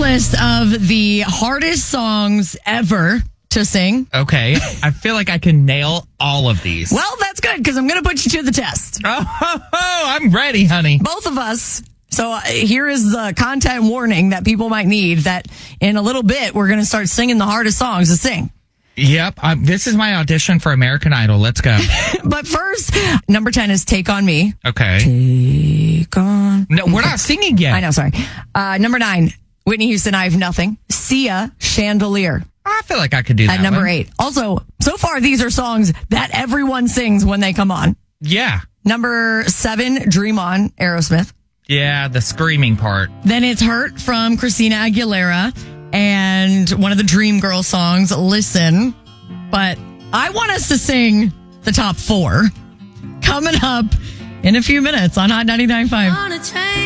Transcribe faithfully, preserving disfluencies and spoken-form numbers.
list of the hardest songs ever to sing. Okay. I feel like I can nail all of these. Well, that's good because I'm going to put you to the test. Oh, ho, ho, I'm ready, honey. Both of us. So uh, here is the content warning that people might need that in a little bit, we're going to start singing the hardest songs to sing. Yep. Um, this is my audition for American Idol. Let's go. But first, number ten is Take On Me. Okay. Take on. No, we're not singing yet. I know, sorry. Uh, number nine, Whitney Houston, I Have Nothing. Sia, Chandelier. I feel like I could do that At number one. eight. Also, so far, these are songs that everyone sings when they come on. Yeah. Number seven, Dream On, Aerosmith. Yeah, the screaming part. Then it's Hurt from Christina Aguilera. And one of the Dream Girl songs, Listen. But I want us to sing the top four coming up in a few minutes on Hot ninety-nine point five.